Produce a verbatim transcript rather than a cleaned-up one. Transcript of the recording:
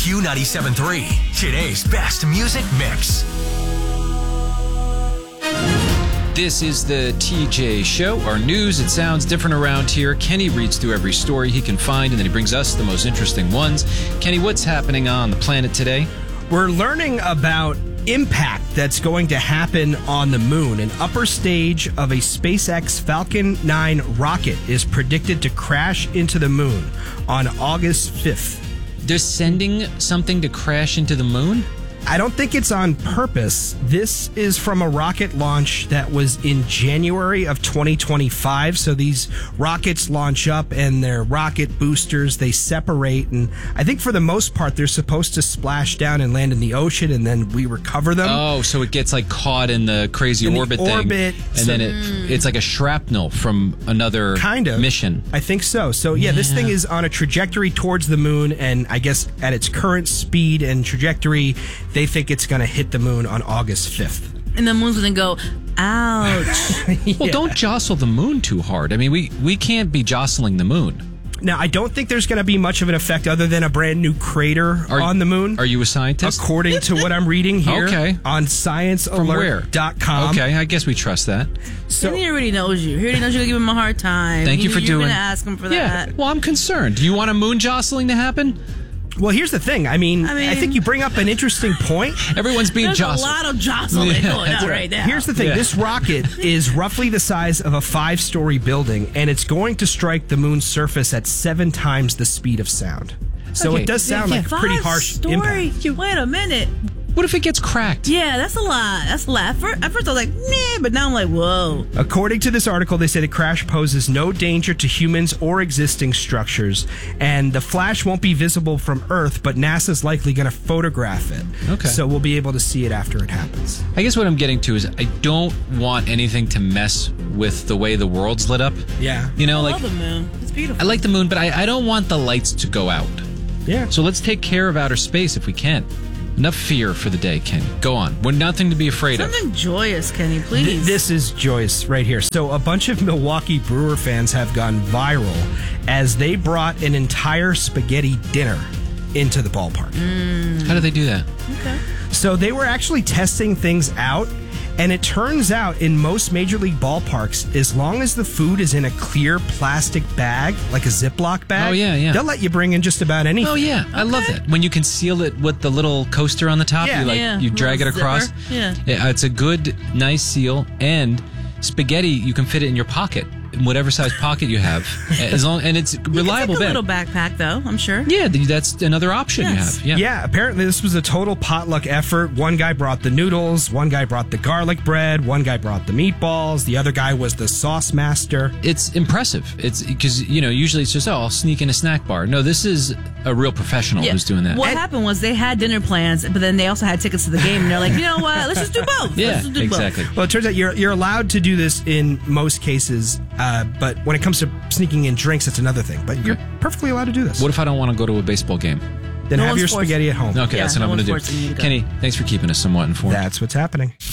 Q ninety-seven point three, today's best music mix. This is the T J Show, our news. It sounds different around here. Kenny reads through every story he can find, and then he brings us the most interesting ones. Kenny, what's happening on the planet today? We're learning about impact that's going to happen on the moon. An upper stage of a SpaceX Falcon nine rocket is predicted to crash into the moon on August fifth. They're sending something to crash into the moon? I don't think it's on purpose. This is from a rocket launch that was in January of twenty twenty-five. So these rockets launch up and their rocket boosters, they separate. And I think for the most part, they're supposed to splash down and land in the ocean and then we recover them. Oh, so it gets like caught in the crazy in orbit the thing. Orbit, and so then it, it's like a shrapnel from another kind of mission. I think so. So yeah, yeah, this thing is on a trajectory towards the moon. And I guess at its current speed and trajectory, they think it's going to hit the moon on August fifth. And the moon's going to go, ouch. Yeah. Well, don't jostle the moon too hard. I mean, we, we can't be jostling the moon. Now, I don't think there's going to be much of an effect other than a brand new crater Are, on the moon. Are you a scientist? According to what I'm reading here okay. on science alert dot com. Okay, I guess we trust that. So, he already knows you. He already knows you're going to give him a hard time. Thank he, you for you're doing You're going to ask him for yeah. that. Well, I'm concerned. Do you want a moon jostling to happen? Well, here's the thing. I mean, I, mean, I think you bring up an interesting point. Everyone's being There's jostled. a lot of jostling Yeah, going on right now. Here's the thing. Yeah. This rocket is roughly the size of a five-story building, and it's going to strike the moon's surface at seven times the speed of sound. So Okay. it does sound Yeah, like a pretty harsh story. impact. Wait a minute. What if it gets cracked? Yeah, that's a lot. That's a lot. At first, at first I was like, nah, but now I'm like, whoa. According to this article, they say the crash poses no danger to humans or existing structures, and the flash won't be visible from Earth, but NASA's likely going to photograph it. Okay. So we'll be able to see it after it happens. I guess what I'm getting to is I don't want anything to mess with the way the world's lit up. Yeah. You know, I like love the moon. It's beautiful. I like the moon, but I, I don't want the lights to go out. Yeah. So let's take care of outer space if we can. Enough fear for the day, Kenny. Go on. We're nothing to be afraid of. Something joyous, Kenny, please. Th- this is joyous right here. So a bunch of Milwaukee Brewer fans have gone viral as they brought an entire spaghetti dinner into the ballpark. How do they do that? Okay. So they were actually testing things out, and it turns out in most major league ballparks, as long as the food is in a clear plastic bag, like a Ziploc bag, Oh, yeah, yeah. they'll let you bring in just about anything. Oh yeah, I love that. When you can seal it with the little coaster on the top, Yeah. you like Yeah, you drag it little across. zipper. Yeah. yeah, it's a good, nice seal. And spaghetti, you can fit it in your pocket, in whatever size pocket you have, as long and it's reliable. You can take a bag. little backpack, though, I'm sure. Yeah, th- that's another option Yes. you have. Yeah. Yeah, apparently this was a total potluck effort. One guy brought the noodles, one guy brought the garlic bread, one guy brought the meatballs, the other guy was the sauce master. It's impressive. It's because, you know, usually it's just, oh, I'll sneak in a snack bar. No, this is a real professional who's doing that. What And- happened was they had dinner plans, but then they also had tickets to the game, and they're like, you know what? Let's just do both. Yeah, Let's just do exactly. Both. Well, it turns out you're you're allowed to do this in most cases, uh, but when it comes to sneaking in drinks, it's another thing. But you're perfectly allowed to do this. What if I don't want to go to a baseball game? then No have one's your forced- spaghetti at home. Okay, Yeah, that's what no I'm going one's to forcing you do. to go. Kenny, thanks for keeping us somewhat informed. That's what's happening.